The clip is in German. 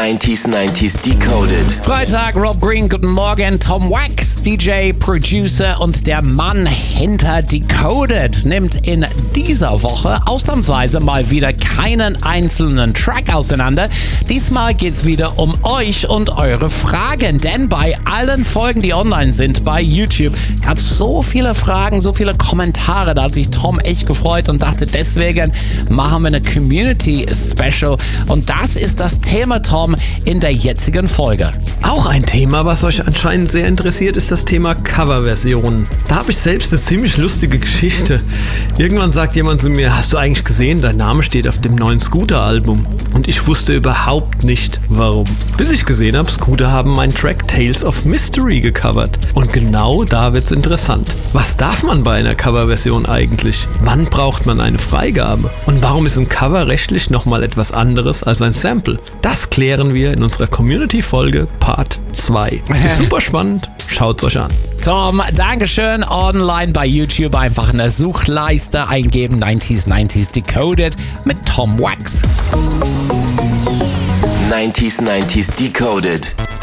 90s Decoded. Freitag, Rob Green, guten Morgen. Tom Wax, DJ, Producer und der Mann hinter Decoded, nimmt in dieser Woche ausnahmsweise mal wieder keinen einzelnen Track auseinander. Diesmal geht's wieder um euch und eure Fragen, denn bei allen Folgen, die online sind bei YouTube, gab es so viele Fragen, so viele Kommentare. Da hat sich Tom echt gefreut und dachte, deswegen machen wir eine Community Special. Und das ist das Thema, Tom, in der jetzigen Folge. Auch ein Thema, was euch anscheinend sehr interessiert, ist das Thema Coverversionen. Da habe ich selbst eine ziemlich lustige Geschichte. Irgendwann sagt jemand zu mir, hast du eigentlich gesehen, dein Name steht auf dem neuen Scooter-Album? Und ich wusste überhaupt nicht, warum. Bis ich gesehen habe, Scooter haben meinen Track Tales of Mystery gecovert. Und genau da wird's interessant. Was darf man bei einer Coverversion eigentlich? Wann braucht man eine Freigabe? Und warum ist ein Cover rechtlich nochmal etwas anderes als ein Sample? Das klären wir in unserer Community-Folge Part 2. Ist super spannend, schaut's euch an. Tom, Dankeschön. Online bei YouTube einfach in der Suchleiste eingeben 90s Decoded mit Tom Wax. 90s Decoded.